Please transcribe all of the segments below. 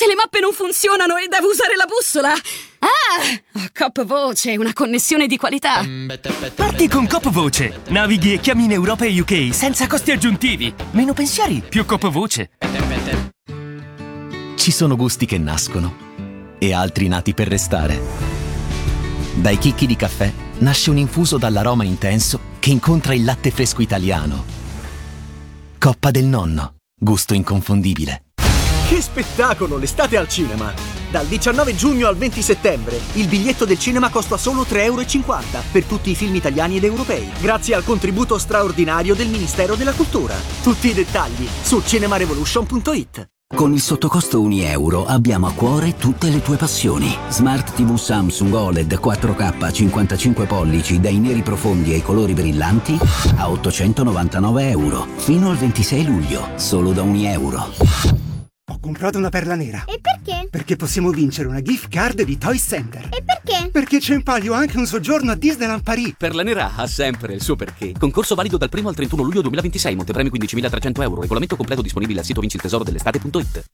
Se le mappe non funzionano e devo usare la bussola. Coop Voce, una connessione di qualità. Parti con Coop Voce. Navighi e chiami in Europa e UK senza costi aggiuntivi. Meno pensieri, più Coop Voce. Ci sono gusti che nascono e altri nati per restare. Dai chicchi di caffè nasce un infuso dall'aroma intenso che incontra il latte fresco italiano. Coppa del Nonno, gusto inconfondibile. Che spettacolo, l'estate al cinema! Dal 19 giugno al 20 settembre il biglietto del cinema costa solo 3,50 € per tutti i film italiani ed europei, grazie al contributo straordinario del Ministero della Cultura. Tutti i dettagli su cinemarevolution.it. Con il sottocosto €1 abbiamo a cuore tutte le tue passioni. Smart TV Samsung OLED 4K 55 pollici dai neri profondi ai colori brillanti a €899. Fino al 26 luglio, solo da €1. Ho comprato una perla nera. E perché? Perché possiamo vincere una gift card di Toy Center. E perché? Perché c'è in palio anche un soggiorno a Disneyland Paris. Perla nera ha sempre il suo perché. Concorso valido dal 1 al 31 luglio 2026. Montepremi 15.300 €. Regolamento completo disponibile al sito vinciltesoro-dell'estate.it.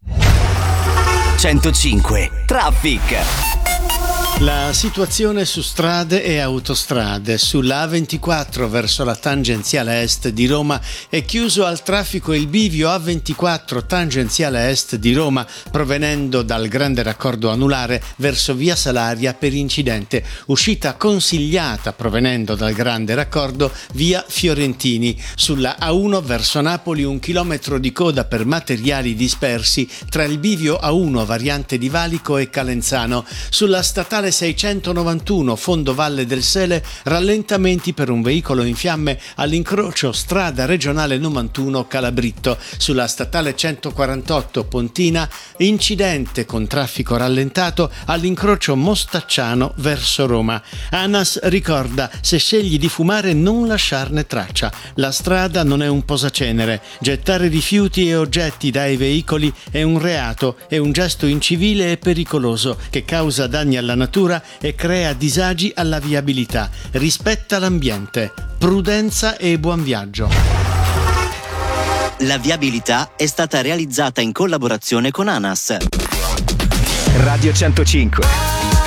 105 Traffic. La situazione su strade e autostrade. Sulla A24 verso la tangenziale est di Roma è chiuso al traffico il bivio A24 tangenziale est di Roma provenendo dal grande raccordo anulare verso via Salaria per incidente. Uscita consigliata provenendo dal grande raccordo via Fiorentini. Sulla A1 verso Napoli 1 chilometro di coda per materiali dispersi tra il bivio A1 variante di Valico e Calenzano. Sulla statale 691 Fondo Valle del Sele rallentamenti per un veicolo in fiamme all'incrocio strada regionale 91 Calabritto. Sulla statale 148 Pontina incidente con traffico rallentato all'incrocio Mostacciano verso Roma. ANAS ricorda: se scegli di fumare non lasciarne traccia. La strada non è un posacenere. Gettare rifiuti e oggetti dai veicoli è un reato, è un gesto incivile e pericoloso che causa danni alla natura e crea disagi alla viabilità. Rispetta l'ambiente, prudenza e buon viaggio. La viabilità è stata realizzata in collaborazione con ANAS. Radio 105.